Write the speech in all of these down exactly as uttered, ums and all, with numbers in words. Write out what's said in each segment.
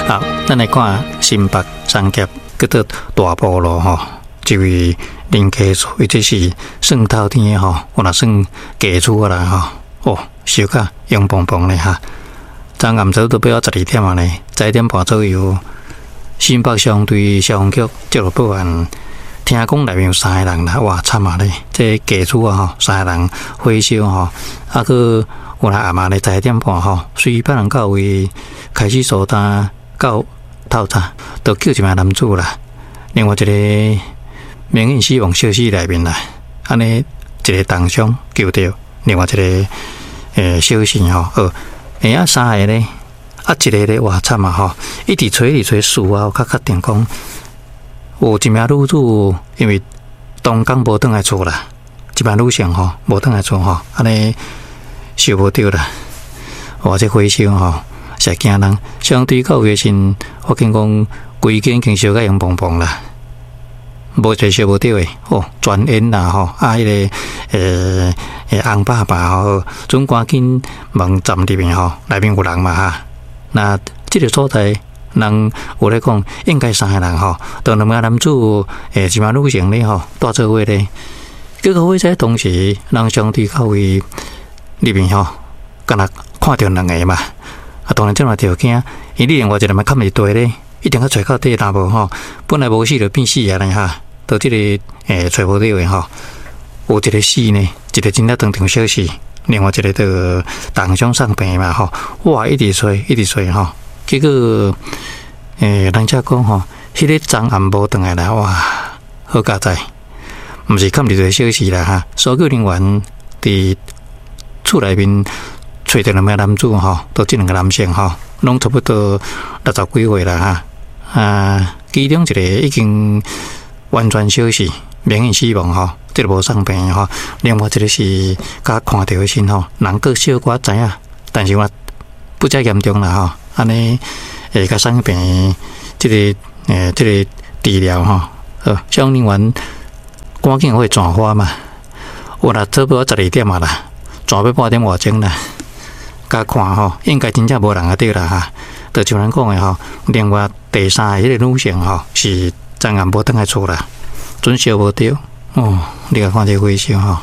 好，咱来看新北三峡叫做大埔路吼，一位林家厝，伊这是算透天的吼，我若算家厝啦吼，哦，烧甲阳蹦蹦的哈。昨暗早都不要十二点啊呢，十一点半左右，新北相对消防局接到报案，听讲内面有三个人啦，哇惨啊咧！这家厝啊吼，三个人火烧吼，啊个有来阿妈咧十一点半吼，随别人到位开始搜查。到透早，就救一名男子啦。另外一个明显死亡消息内面啦，安尼一个重伤救到，另外一个诶消息吼，哦，诶啊三个咧，啊一个咧哇惨啊吼，一直找一直找事后较确定讲，有一名女子因为东港无转来厝啦，一名女性吼无转来厝吼，安尼收无到啦，或者回收吼。是惊人，相对到月薪，我见讲规间已经烧甲阳蹦蹦啦，无一个烧无到诶，哦，全烟啦吼，啊，迄、那个诶诶红爸爸吼，总赶紧问站里面吼，内面有人嘛哈，那即个所在人有咧讲，应该三个人吼，都两个男子诶，一名女性咧吼，带做伙咧，结果火灾同时，人相对到位里面吼，敢若看到两个嘛。啊，当然这种条件，因你另外一个嘛看袂对咧，一定要找到底，若无吼，本来无死就变死啊咧哈，到这个诶找无到诶吼，有一个死呢，一个真正当场消息，另外一个就重伤上病嘛吼，哇，一直找一直找吼，结果诶，人家讲吼，迄、那个昨暗无转来啦，哇，好佳哉，毋是看唔到消息啦哈，搜救人员伫厝内面。找到两名男子吼，都这两个男性吼，拢差不多六十几岁啦哈。啊，其中一个已经完全消失，明显死亡吼，这个无生病吼。另外一个是甲看到的时吼，人个小可知影，但是我不遮严重啦吼。安尼诶，甲生病这个诶，这个治疗吼，呃，消防人员赶紧会转发嘛。有啦，差不多十二点啊啦，转要半点外钟啦。甲看吼，应该真正无人啊对啦哈，就像咱讲的吼，另外第三个迄个女性吼是昨暗无转来厝啦，准烧无着哦，你甲看这火烧吼，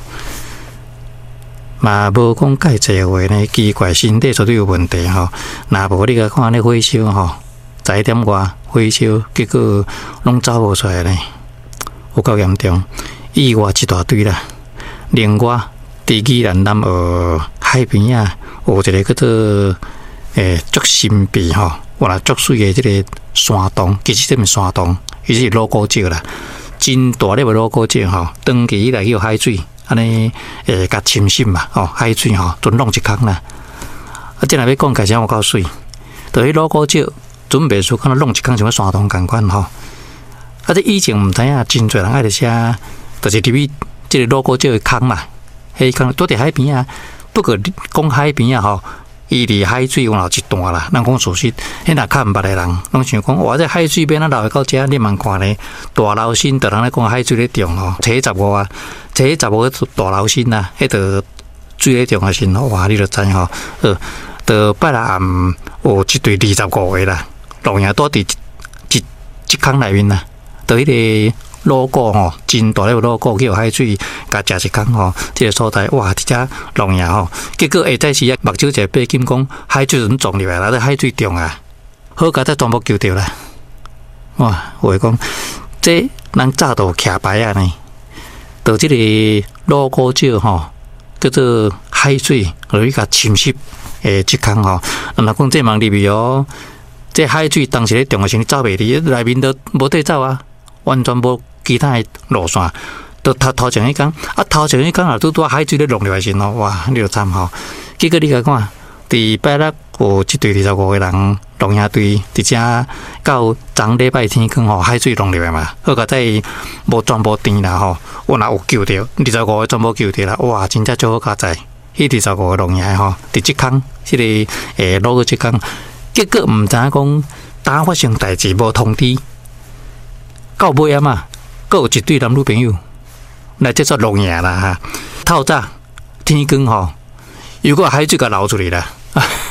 嘛无讲介济话呢，奇怪身体绝对有问题吼，若无你甲看那火烧吼，十一点外火烧，结果拢走无出来呢，有够严重，意外一大堆啦，另外伫宜兰南澳海边啊。有一个叫做诶，足神秘吼，或者足水的这个山洞，其实这面山洞，伊是老古石啦，真大粒的老古石吼，长期以来有海水，安尼诶，甲侵蚀嘛，吼，海水吼，准弄一空啦。啊，即若要讲开始有够水，就迄老古石准备出，可能弄一空像山洞共款吼。啊，这以前毋知影，真侪人爱伫写，就是入去即个老古石的空嘛，迄空拄伫海边啊。不过讲海边啊吼，伊离海水有闹一段啦。咱讲事实，迄若看毋捌的人，拢想讲哇，这海水边啊流到遮，你慢看咧，大流星，就人咧讲海水咧涨吼，初十五啊，初十五大流星啊，迄个水咧涨啊时候，哇，你就知吼，呃，到拜六暗有一队二十五个啦，龙眼多伫一一一坑内面啦，到迄个。路过吼，真大粒路过，叫海水甲食一空吼，这个所在哇，这只龙眼吼，结果下早时啊，目睭一个白金讲海水怎撞入来啦，这海水中啊，好甲这全部救掉啦。哇，话讲这咱早都徛牌啊呢，到这个路过石吼，叫做海水，落去甲侵蚀诶，一空吼，若讲这网里面哦，这海水当时咧中的时候走袂离，内面都无得走啊，完全无。其他的路线，都头头前一讲，啊头前一讲啊，拄拄海水咧弄入来时咯，哇，你就惨吼。结果你甲看，伫拜六有一队二十五个人，龙眼队伫遮到昨礼拜天光吼，海水弄入来嘛，好甲在无全部甜啦吼，我若有救着，二十五个全部救着啦，哇，真正足好佳哉。迄二十五个龙眼吼，伫即空，即、这个诶落去即空，结果毋知影讲，当发生代志无通知，到尾啊嘛。还有一对男女朋友来接触龙眼啦哈，透早天光吼，如果海水甲流出来啦，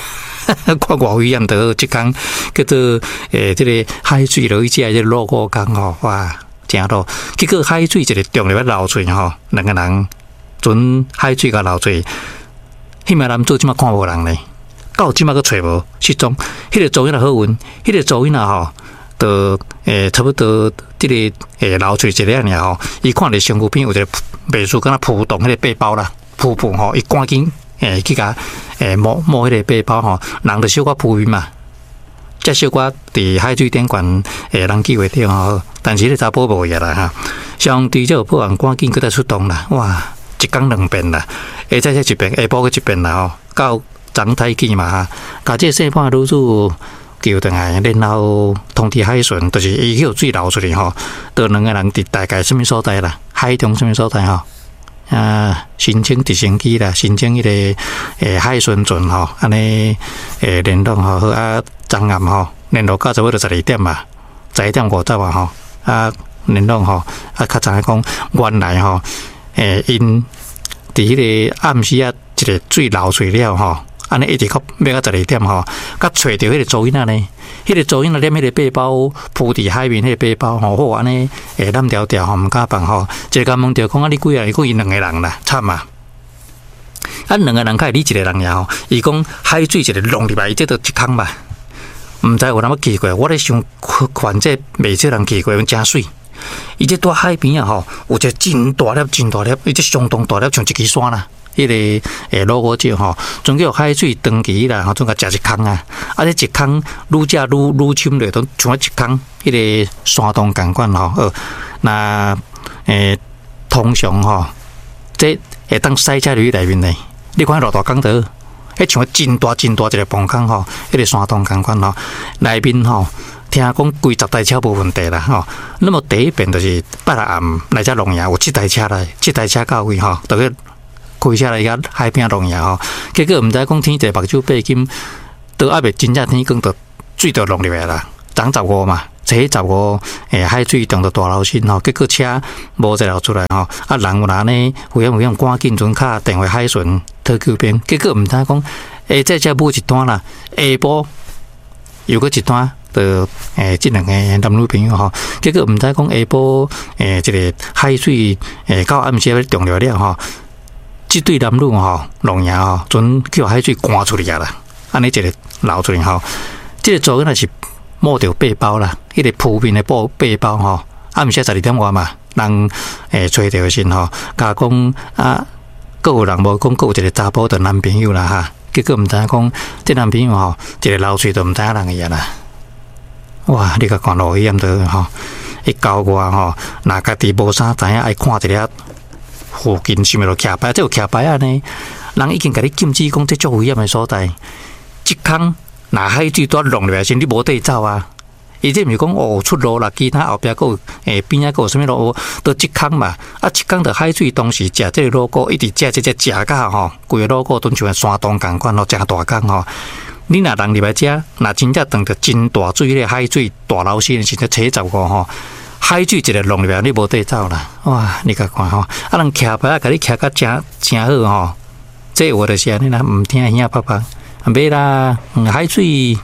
看外危险的一工叫做诶，这个海水落去食这路过工吼，哇，正多。结果海水一个中入去流水吼，两个人准海水甲流水，迄名男做即马看无人咧，到即马个找无失踪。迄个噪音也好运，迄个噪音啊吼，就诶差不多这个诶流水一个尔吼，伊看着身躯边有一个袂输敢若扑动迄个背包啦，扑扑吼，伊赶紧。诶，去甲诶摸摸迄个背包吼，人就小可浮面嘛，即小可伫海水顶悬诶人机会顶吼，但是迄个查甫无嘢啦哈，相对这报案赶紧搁再出动啦，哇，一工两遍啦，下早这一遍，下晡个一遍啦吼，到昨太记嘛哈，甲这姓潘女主叫倒来，然后通知海巡，就是伊有水流出去吼，倒两个人伫大概什么所在啦，海中什么所在吼。啊，申请直升机啦，申請迄個誒海巡船吼，安尼誒聯絡吼，好啊，昨暗吼聯絡到差不多十二點嘛，十一點五十啊吼，啊聯絡吼，啊較早講原來吼，誒因佇迄個暗時啊，一個水流出了吼，安尼一直到要到十二點吼，甲找到迄個噪音啊呢。迄個噪音啊，踮迄個背包鋪佇海面，迄個背包吼，好安尼誒攬條條吼，毋敢放吼。一個問着講啊，你幾啊？伊講伊兩個人啦，慘啊！啊，兩個人較你一個人呀吼，伊講海水一個弄入來，伊這都一空吧？毋知有哪麼奇怪？我咧想看這未少人奇怪，真水。伊這在海邊啊吼，有一個真大粒、真大粒，伊這相當大粒，像一支山啦。迄個誒老五椒吼，總叫海水長期啦，吼總甲食一空啊，啊！這一空愈食愈愈深落，都像一空迄個山洞共款吼。呃，那誒通常吼，這會當駛車入去內面咧。你看偌大坑頭，迄像真大真大一個崩坑吼，迄個山洞共款吼，內面吼聽講規十台車無問題啦吼。那麼第一遍就是八暗來遮龍岩有七台車來，七台車到位吼，就去。開車來甲海邊弄嘢吼，結果毋知講天一目睭八金，都還未真正天光，就水就弄入來啦。昨十五嘛，初十五誒海水中到大流身吼，結果車無一條出來吼，啊人有人呢，有樣有樣趕緊陣敲電話海巡特救兵，結果毋知講誒這只補一單啦，下晡又閣一單。就誒，即兩個男女朋友吼，結果毋知講下晡誒，一個海水誒到暗時要中了了吼。即對男女吼，弄嘢吼，準叫海水趕出去啊啦，安尼一個流出去吼，即個噪音也是摸着背包啦，迄個鋪面的布背包吼，啊毋是十二點外嘛，人誒找着先吼，甲講啊，閣有人無講，閣有一個查甫的男朋友啦哈，結果毋知影講，即男朋友吼，一個流水都毋知影人個嘢啦，哇！你甲看落去咁多吼，一交外吼，若家己無啥知影，愛看一個。附近是咪有徛牌？即有徛牌啊呢？人已經甲你禁止講，即足危險的所在。即空若海水都弄入來先，你無得走啊！伊即毋是講哦出路啦，其他後壁佫有誒邊仔佫有啥物路，都即空嘛。啊，即空着海水當時食即個路過，一直食即只食甲吼，規個路過都像山洞共款咯，誠大空吼。你若人入來食，若真正當着真大水咧，海水大流身是只初十五吼。海水一個弄入來，你無得走啦！哇，你甲看吼，啊人徛牌啊，甲你徛甲誠誠好吼。這話就是安尼啦，毋聽耳拍拍，袂啦，海水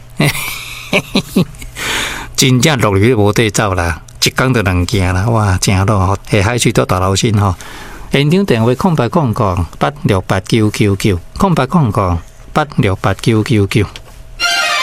真正落入去無得走啦，一工就兩件啦，哇，誠咯吼，下海水都大流身吼。現場電話空八空空八六八九九九，空八空空八六八九九九。